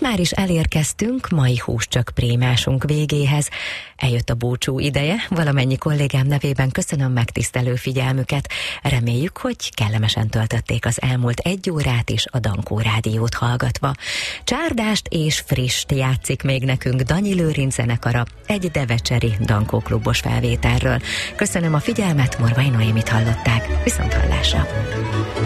már is elérkeztünk mai húscsök prémásunk végéhez. Eljött a búcsú ideje, valamennyi kollégám nevében köszönöm megtisztelő figyelmüket. Reméljük, hogy kellemesen töltötték az elmúlt 1 órát is a Dankó Rádiót hallgatva. Csárdást és frissst játszik még nekünk Danyi Lőrinc zenekara egy devecseri Dankó klubos felvételről. Köszönöm a figyelmet, Morvai Noémit hallották. Viszonthallásra!